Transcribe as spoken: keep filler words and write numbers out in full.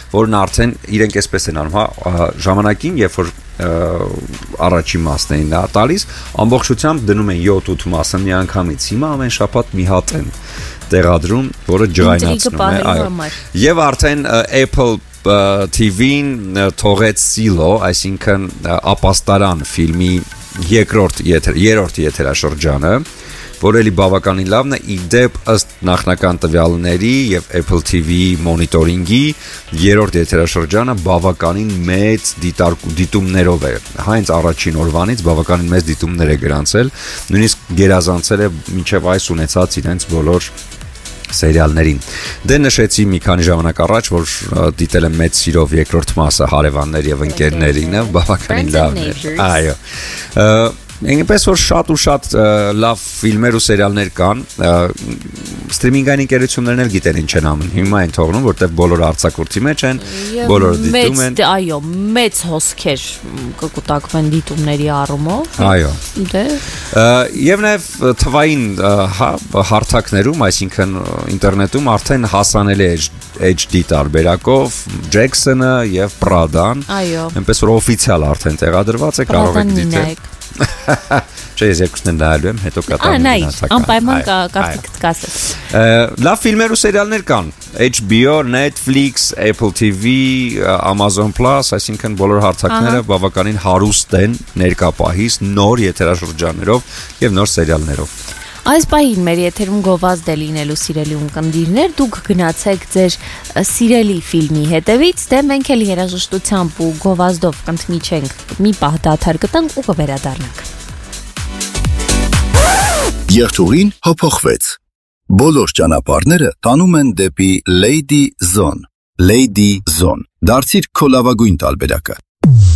որն արդեն իրենք էսպես են անում, հա, ժամանակին, երբ որ առաջի մասն էին նա տալիս, ամբողջությամբ դնում են յոթ ութ մասը միանգամից։ Հիմա ամեն շաբաթ մի հատ են տեղադրում, որը ջղայնացնում է, այո։ Եւ արդեն Apple T V-ն թողեց Silo, այսինքն ապաստարան ֆիլմի երկրորդ եթեր, երրորդ եթերաշրջանը, որը էլի բավականին լավն է, ի դեպ ըստ նախնական տվյալների եւ Apple T V մոնիտորինգի երրորդ եթերաշրջանը բավականին մեծ դիտումներով է։ Հենց առաջին օրվանից բավականին մեծ դիտումներ է գրանցել, նույնիսկ գերազանցել է մինչեւ այս ունեցած իրենց բոլոր սերիալներին։ Դե նշեցի մի քանի ժամանակ առաջ, որ դիտել եմ մեծ սիրով երկրորդ մասը հարևաններ եւ ընկերներինը, բավականին լավն է։ Այո։ Այնպես որ շատ ու շատ լավ ֆիլմեր ու սերիալներ կան, սթրիմինգային ընկերություններն էլ գիտեն ինչ են անում։ Հիմա են թողնում, որտեղ բոլորը արձակուրդի մեջ են, բոլորը դիտում են։ Այո, մեծ հոսքեր կկուտակվեն դիտումների առումով։ Այո։ Դե Եվ նաև թվային հարթակներում, այսինքն ինտերնետում արդեն հասանելի է H D տարբերակով Jackson-ը եւ Prada-ն։ Այո։ Այնպես որ օֆիցիալ արդեն տեղադրված է, կարող եք դիտել։ Չէ, ես երկուսն նայելու եմ, հետո կատարում եմ հատական։ Անպայման կարծիքդ կասես։ Լավ ֆիլմեր ու սերիալներ կան։ H B O, Netflix, Apple T V, Amazon Plus, այսինքն բոլոր հարթակները բավականին հարուստ են ներկապահից նոր եթերաշրջաններով եւ նոր սերիալներով։ Այս պահին մեր եթերում գովազդ է լինելու սիրելի ունկնդիրներ, դուք գնացեք ձեր սիրելի ֆիլմի հետևից, դե մենք էլ երաժշտությամբ ու գովազդով կընդմիջենք, մի պահ դադար կտանք ու կվերադառնանք։ Երթուղին հափոխվեց։ Բոլոր ճանապարհները տանում են դեպի Lady Zone։ Lady Zone։ Դարձիր քո լավագույն տարբերակը։